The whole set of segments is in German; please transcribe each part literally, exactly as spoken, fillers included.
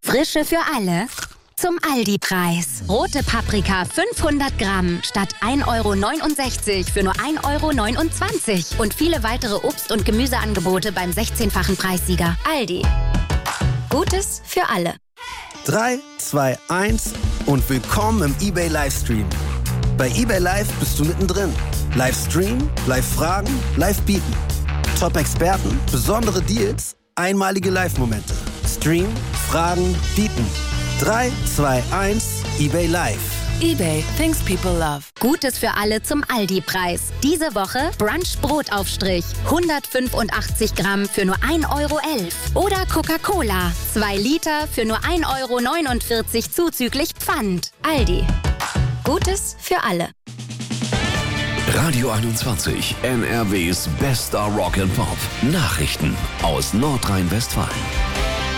Frische für alle zum Aldi-Preis. Rote Paprika fünfhundert Gramm statt ein Euro neunundsechzig für nur ein Euro neunundzwanzig. Und viele weitere Obst- und Gemüseangebote beim sechzehnfachen Preissieger. Aldi. Gutes für alle. drei, zwei, eins und willkommen im eBay Livestream. Bei eBay Live bist du mittendrin. Live streamen, live fragen, live bieten. Top-Experten, besondere Deals, einmalige Live-Momente. Stream, fragen, bieten. drei, zwei, eins, eBay Live. eBay, things people love. Gutes für alle zum Aldi-Preis. Diese Woche Brunch Brotaufstrich. hundertfünfundachtzig Gramm für nur ein Euro elf. Oder Coca-Cola. zwei Liter für nur ein Euro neunundvierzig zuzüglich Pfand. Aldi. Gutes für alle. Radio einundzwanzig, N R Ws bester Rock and Pop. Nachrichten aus Nordrhein-Westfalen.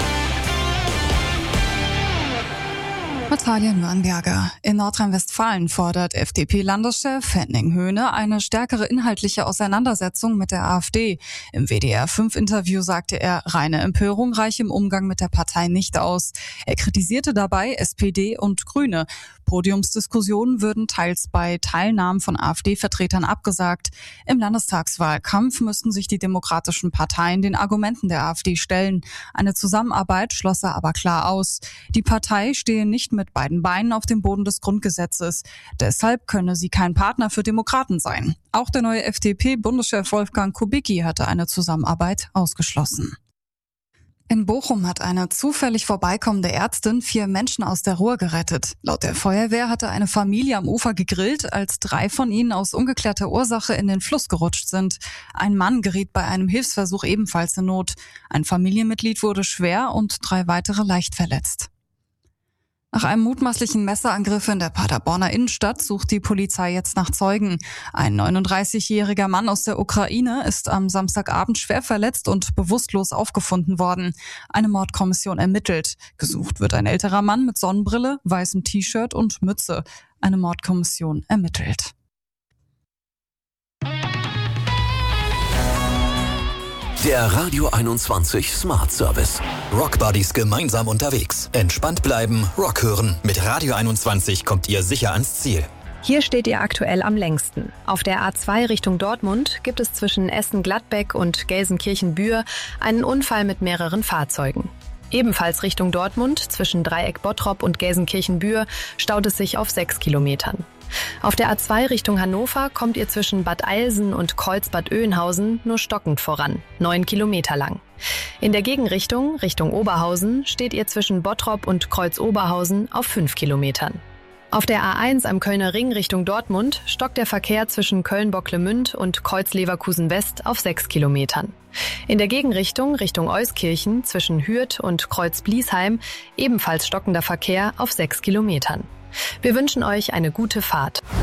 Natalia Nürnberger. In Nordrhein-Westfalen fordert F D P-Landeschef Henning Höhne eine stärkere inhaltliche Auseinandersetzung mit der AfD. Im W D R fünf Interview sagte er, reine Empörung reiche im Umgang mit der Partei nicht aus. Er kritisierte dabei S P D und Grüne. Podiumsdiskussionen würden teils bei Teilnahmen von AfD-Vertretern abgesagt. Im Landestagswahlkampf müssten sich die demokratischen Parteien den Argumenten der AfD stellen. Eine Zusammenarbeit schloss er aber klar aus. Die Partei stehe nicht mit beiden Beinen auf dem Boden des Grundgesetzes. Deshalb könne sie kein Partner für Demokraten sein. Auch der neue F D P-Bundeschef Wolfgang Kubicki hatte eine Zusammenarbeit ausgeschlossen. In Bochum hat eine zufällig vorbeikommende Ärztin vier Menschen aus der Ruhr gerettet. Laut der Feuerwehr hatte eine Familie am Ufer gegrillt, als drei von ihnen aus ungeklärter Ursache in den Fluss gerutscht sind. Ein Mann geriet bei einem Hilfsversuch ebenfalls in Not. Ein Familienmitglied wurde schwer und drei weitere leicht verletzt. Nach einem mutmaßlichen Messerangriff in der Paderborner Innenstadt sucht die Polizei jetzt nach Zeugen. Ein neununddreißigjähriger Mann aus der Ukraine ist am Samstagabend schwer verletzt und bewusstlos aufgefunden worden. Eine Mordkommission ermittelt. Gesucht wird ein älterer Mann mit Sonnenbrille, weißem T-Shirt und Mütze. Eine Mordkommission ermittelt. Der Radio einundzwanzig Smart Service. Rock Buddies gemeinsam unterwegs. Entspannt bleiben, Rock hören. Mit Radio einundzwanzig kommt ihr sicher ans Ziel. Hier steht ihr aktuell am längsten. Auf der A zwei Richtung Dortmund gibt es zwischen Essen-Gladbeck und Gelsenkirchen-Bühr einen Unfall mit mehreren Fahrzeugen. Ebenfalls Richtung Dortmund, zwischen Dreieck Bottrop und Gelsenkirchen-Bühr, staut es sich auf sechs Kilometern. Auf der A zwei Richtung Hannover kommt ihr zwischen Bad Eilsen und Kreuzbad Oeynhausen nur stockend voran, neun Kilometer lang. In der Gegenrichtung, Richtung Oberhausen, steht ihr zwischen Bottrop und Kreuz-Oberhausen auf fünf Kilometern. Auf der A eins am Kölner Ring Richtung Dortmund stockt der Verkehr zwischen Köln-Bocklemünd und Kreuz-Leverkusen-West auf sechs Kilometern. In der Gegenrichtung Richtung Euskirchen zwischen Hürth und Kreuz-Bliesheim ebenfalls stockender Verkehr auf sechs Kilometern. Wir wünschen euch eine gute Fahrt.